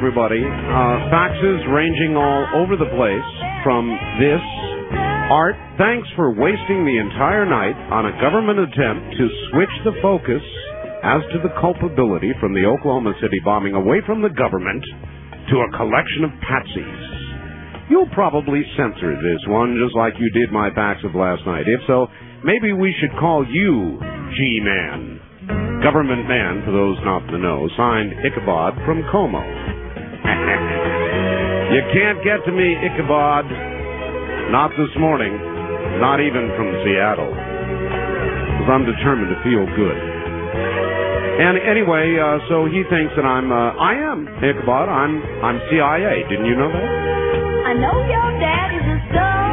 everybody. Faxes ranging all over the place from this. Art, thanks for wasting the entire night on a government attempt to switch the focus as to the culpability from the Oklahoma City bombing away from the government to a collection of patsies. You'll probably censor this one just like you did my fax of last night. If so, maybe we should call you G-Man. Government man, for those not in the know, signed Ichabod from Como. You can't get to me, Ichabod. Not this morning. Not even from Seattle. Because I'm determined to feel good. And anyway, so he thinks that I am Ichabod. I'm CIA. Didn't you know that? I know your dad is a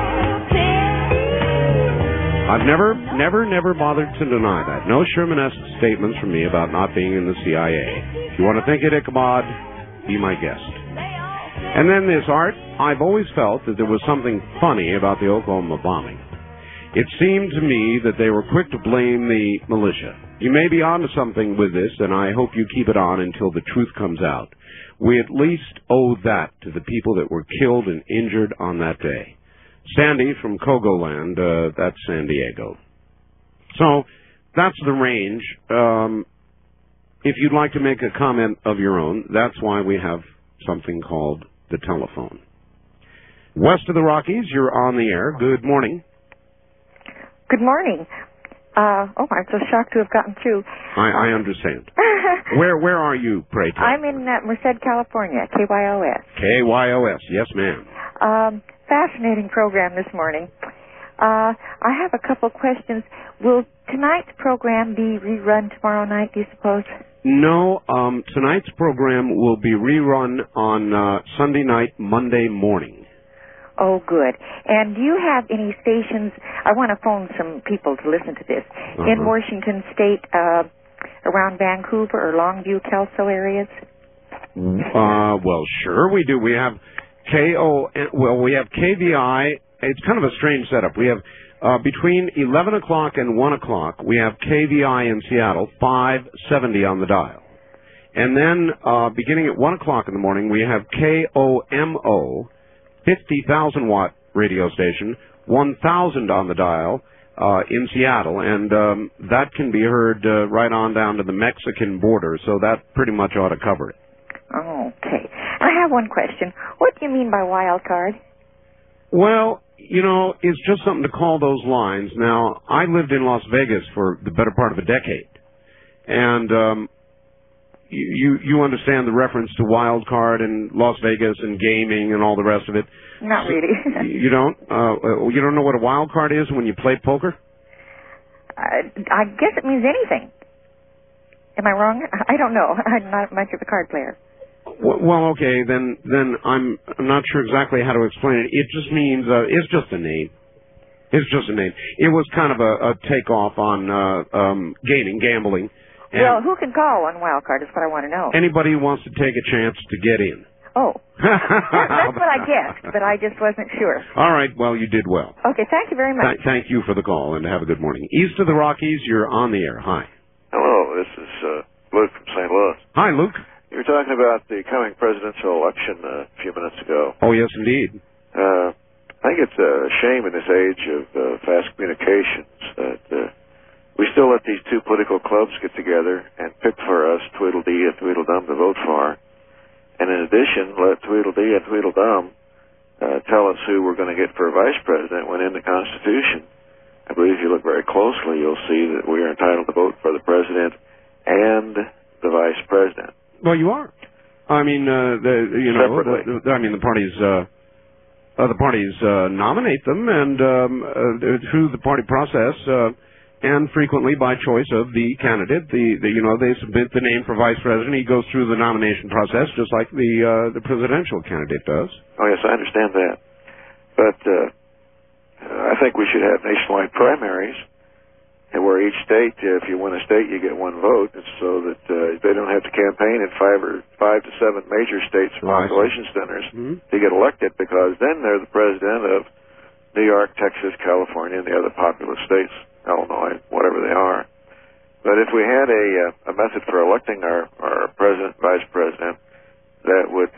I've never bothered to deny that. No Sherman-esque statements from me about not being in the CIA. If you want to think it, Ichabod, be my guest. And then this, Art, I've always felt that there was something funny about the Oklahoma bombing. It seemed to me that they were quick to blame the militia. You may be onto something with this, and I hope you keep it on until the truth comes out. We at least owe that to the people that were killed and injured on that day. Sandy from Kogoland, that's San Diego. So, that's the range. If you'd like to make a comment of your own, that's why we have something called the telephone. West of the Rockies, you're on the air. Good morning. Good morning. I'm so shocked to have gotten through. I understand. Where are you, pray tell? I'm in Merced, California, KYOS. KYOS, yes, ma'am. Fascinating program this morning. I have a couple questions. Will tonight's program be rerun tomorrow night, do you suppose? No, tonight's program will be rerun on Sunday night, Monday morning. Oh, good. And do you have any stations? I want to phone some people to listen to this. In Washington State, around Vancouver or Longview, Kelso areas? Well, sure we do. We have we have KVI. It's kind of a strange setup. We have between 11 o'clock and 1 o'clock, we have KVI in Seattle, 570 on the dial. And then beginning at 1 o'clock in the morning, we have KOMO, 50,000-watt radio station, 1,000 on the dial in Seattle. And that can be heard right on down to the Mexican border, so that pretty much ought to cover it. Okay. I have one question. What do you mean by wild card? Well, you know, it's just something to call those lines. Now, I lived in Las Vegas for the better part of a decade, and you understand the reference to wild card and Las Vegas and gaming and all the rest of it. Not really. You don't? You don't know what a wild card is when you play poker? I guess it means anything. Am I wrong? I don't know. I'm not much of a card player. Well, okay, then I'm not sure exactly how to explain it. It just means it's just a name. It's just a name. It was kind of a takeoff on gambling. Well, who can call on wild card is what I want to know. Anybody who wants to take a chance to get in. Oh, that's what I guessed, but I just wasn't sure. All right, well, you did well. Okay, thank you very much. Thank you for the call, and have a good morning. East of the Rockies, you're on the air. Hi. Hello, this is Luke from St. Louis. Hi, Luke. You were talking about the coming presidential election a few minutes ago. Oh, yes, indeed. I think it's a shame in this age of fast communications that we still let these two political clubs get together and pick for us Tweedledee and Tweedledum to vote for. And in addition, let Tweedledee and Tweedledum tell us who we're going to get for vice president when in the Constitution. I believe if you look very closely, you'll see that we are entitled to vote for the president and the vice president. Well, you are. I mean, the parties nominate them, and through the party process, and frequently by choice of the candidate. They submit the name for vice president. He goes through the nomination process, just like the presidential candidate does. Oh yes, I understand that. But I think we should have nationwide primaries. And where each state, if you win a state, you get one vote, so that they don't have to campaign in 5 to 7 major states population centers to get elected, because then they're the president of New York, Texas, California, and the other populous states, Illinois, whatever they are. But if we had a method for electing our president, vice president, that would